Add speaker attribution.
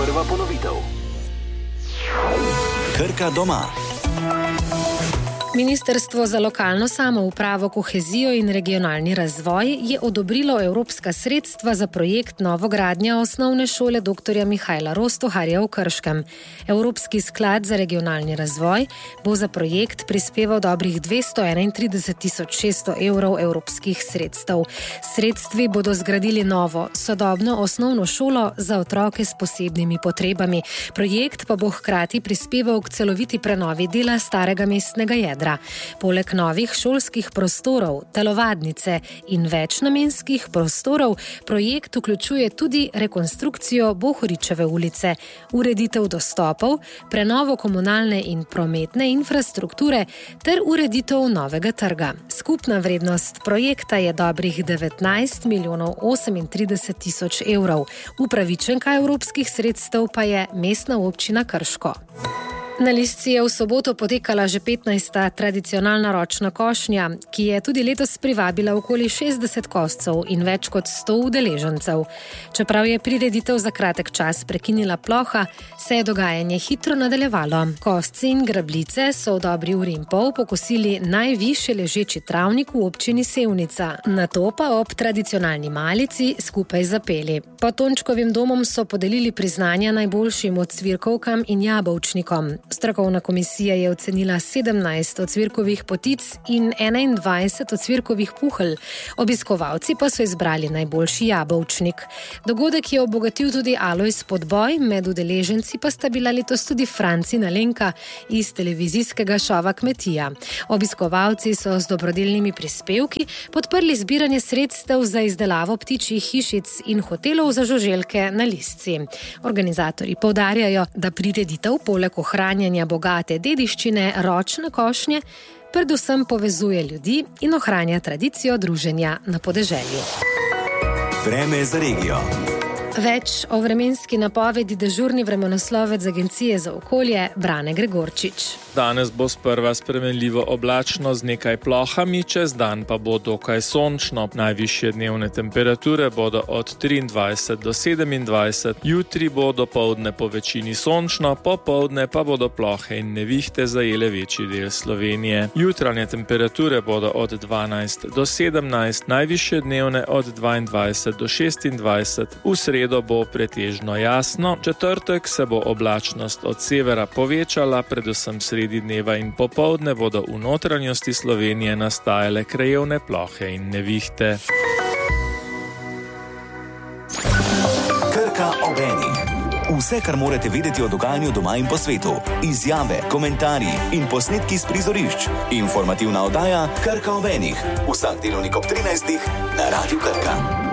Speaker 1: Prva ponovitev. Krka doma.
Speaker 2: Ministrstvo za lokalno samoupravo, kohezijo in regionalni razvoj je odobrilo evropska sredstva za projekt novogradnja osnovne šole dr. Mihaela Rostoharja v Krškem. Evropski sklad za regionalni razvoj bo za projekt prispeval dobrih 231.600 evrov evropskih sredstev. Sredstvi bodo zgradili novo, sodobno osnovno šolo za otroke s posebnimi potrebami. Projekt pa bo hkrati prispeval k celoviti prenovi dela starega mestnega jedra. Poleg novih šolskih prostorov, telovadnice in večnamenskih prostorov, projekt vključuje tudi rekonstrukcijo Bohoričeve ulice, ureditev dostopov, prenovo komunalne in prometne infrastrukture ter ureditev novega trga. Skupna vrednost projekta je dobrih 19.038.000 evrov. Upravičenka evropskih sredstev pa je Mestna občina Krško. Na Lisci je v soboto potekala že 15. tradicionalna ročna košnja, ki je tudi letos privabila okoli 60 koscev in več kot 100 udeležencev. Čeprav je prireditev za kratek čas prekinila ploha, se je dogajanje hitro nadaljevalo. Kosci in grabljice so v dobri uri in pol pokosili najvišje ležeči travnik v občini Sevnica, nato pa ob tradicionalni malici skupaj zapeli. Pod Tončkovim domom so podelili priznanja najboljšim ocvirkovkam in jabolčnikom. Strokovna komisija je ocenila 17 ocvirkovih potic in 21 ocvirkovih puhelj. Obiskovalci pa so izbrali najboljši jabolčnik. Dogodek je obogatil tudi Alojz Podboj, med udeleženci pa sta bila letos tudi Franci in Alenka iz televizijskega šova Kmetija. Obiskovalci so z dobrodelnimi prispevki podprli zbiranje sredstev za izdelavo ptičjih hišic in hotelov za žuželke na Lisci. Organizatorji poudarjajo, da prireditev poleg ohranjanja bogate dediščine ročne košnje predvsem povezuje ljudi in ohranja tradicijo druženja na podeželju.
Speaker 1: Vreme za regijo.
Speaker 2: Več o vremenski napovedi dežurni vremenoslovec Agencije za okolje Brane Gregorčič.
Speaker 3: Danes bo sprva spremenljivo oblačno z nekaj plohami, čez dan pa bo dokaj sončno. Najvišje dnevne temperature bodo od 23 do 27, jutri bo dopoldne po večini sončno, popoldne pa bodo plohe in nevihte zajele večji del Slovenije. Jutranje temperature bodo od 12 do 17, najvišje dnevne od 22 do 26, v sredo bo pretežno jasno, četrtek se bo oblačnost od severa povečala, predvsem sredi dneva in popoldne bodo v notranjosti Slovenije nastajale krajevne plohe in nevihte.
Speaker 1: Krka ob enih. Vse, kar morate vedeti o dogajanju doma in po svetu. Izjave, komentarji in posnetki s prizorišč. Informativna oddaja Krka ob enih. Vsak delovnik ob 13. na Radiu Krka.